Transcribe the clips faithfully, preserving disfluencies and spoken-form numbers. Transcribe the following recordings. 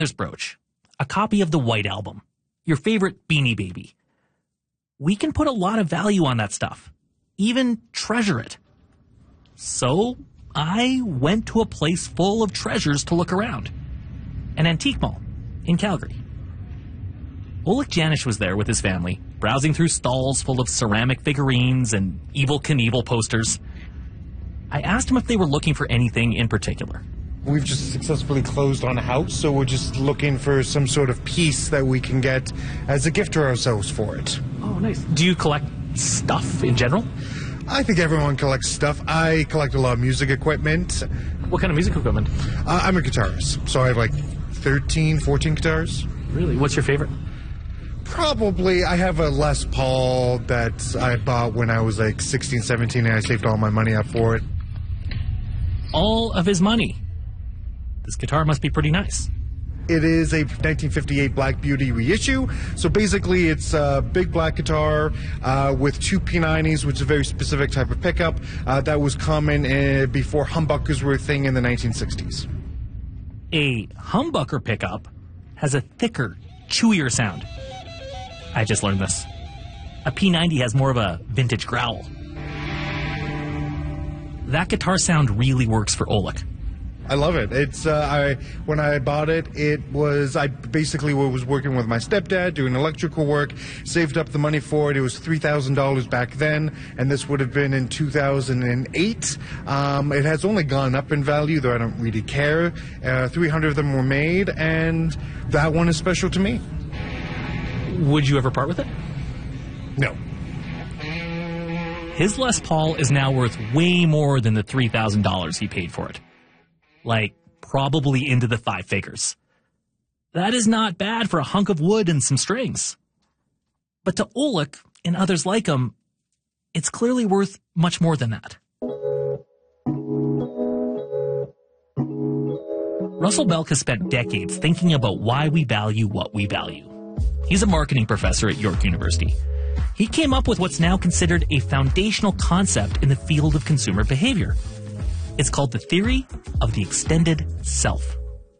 There's brooch, a copy of the White Album, your favorite Beanie Baby. We can put a lot of value on that stuff, even treasure it. So I went to a place full of treasures to look around, an antique mall in Calgary. Oleg Janish was there with his family, browsing through stalls full of ceramic figurines and Evel Knievel posters. I asked him if they were looking for anything in particular. We've just successfully closed on a house, so we're just looking for some sort of piece that we can get as a gift to ourselves for it. Oh, nice. Do you collect stuff in general? I think everyone collects stuff. I collect a lot of music equipment. What kind of music equipment? Uh, I'm a guitarist, so I have like thirteen, fourteen guitars. Really? What's your favorite? Probably, I have a Les Paul that I bought when I was like sixteen, seventeen, and I saved all my money up for it. All of his money? This guitar must be pretty nice. It is a nineteen fifty-eight Black Beauty reissue. So basically, it's a big black guitar uh, with two P nineties, which is a very specific type of pickup uh, that was common uh, before humbuckers were a thing in the nineteen sixties. A humbucker pickup has a thicker, chewier sound. I just learned this. A P ninety has more of a vintage growl. That guitar sound really works for Oleg. I love it. It's uh, I when I bought it, it was I basically was working with my stepdad doing electrical work, saved up the money for it. It was three thousand dollars back then, and this would have been in two thousand eight. Um, it has only gone up in value, though I don't really care. Uh, three hundred of them were made, and that one is special to me. Would you ever part with it? No. His Les Paul is now worth way more than the three thousand dollars he paid for it. Like, probably into the five figures. That is not bad for a hunk of wood and some strings. But to Oleg and others like him, it's clearly worth much more than that. Russell Belk has spent decades thinking about why we value what we value. He's a marketing professor at York University. He came up with what's now considered a foundational concept in the field of consumer behavior. It's called the theory of the extended self.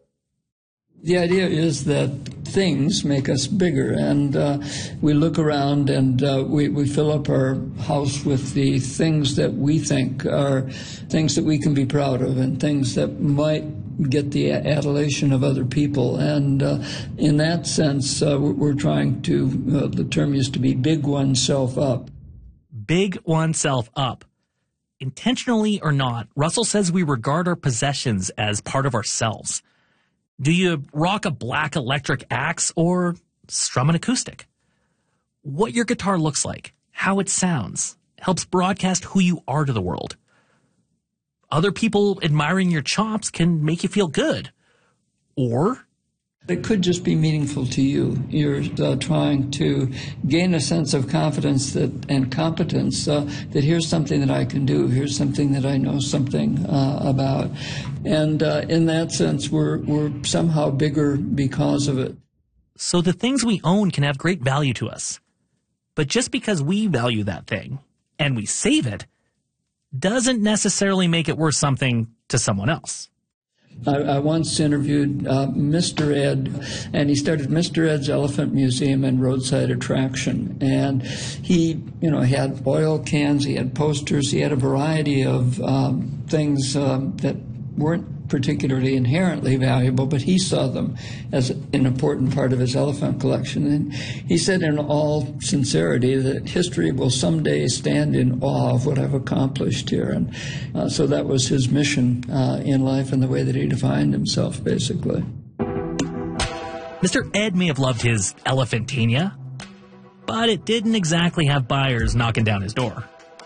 The idea is that things make us bigger, and uh, we look around and uh, we, we fill up our house with the things that we think are things that we can be proud of and things that might get the adulation of other people. And uh, in that sense, uh, we're, we're trying to, uh, the term used to be big oneself up. Big oneself up. Intentionally or not, Russell says we regard our possessions as part of ourselves. Do you rock a black electric axe or strum an acoustic? What your guitar looks like, how it sounds, helps broadcast who you are to the world. Other people admiring your chops can make you feel good. Or it could just be meaningful to you. You're uh, trying to gain a sense of confidence that and competence uh, that here's something that I can do, here's something that I know something uh, about. And uh, in that sense, we're, we're somehow bigger because of it. So the things we own can have great value to us. But just because we value that thing and we save it doesn't necessarily make it worth something to someone else. I, I once interviewed uh, Mister Ed, and he started Mister Ed's Elephant Museum and Roadside Attraction. And he, you know, had oil cans, he had posters, he had a variety of um, things um, that weren't particularly inherently valuable, but he saw them as an important part of his elephant collection. And he said in all sincerity that history will someday stand in awe of what I've accomplished here. And uh, so that was his mission uh, in life and the way that he defined himself, basically. Mister Ed may have loved his Elephantania, but it didn't exactly have buyers knocking down his door.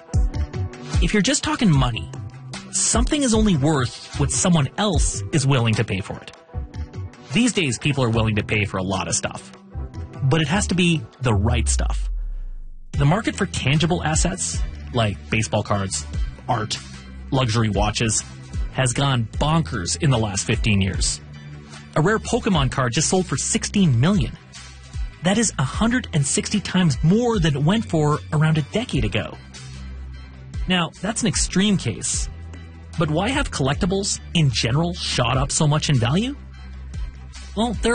If you're just talking money, something is only worth what someone else is willing to pay for it. These days, people are willing to pay for a lot of stuff. But it has to be the right stuff. The market for tangible assets, like baseball cards, art, luxury watches, has gone bonkers in the last fifteen years. A rare Pokemon card just sold for sixteen million dollars. That is one hundred sixty times more than it went for around a decade ago. Now, that's an extreme case. But why have collectibles, in general, shot up so much in value? Well, there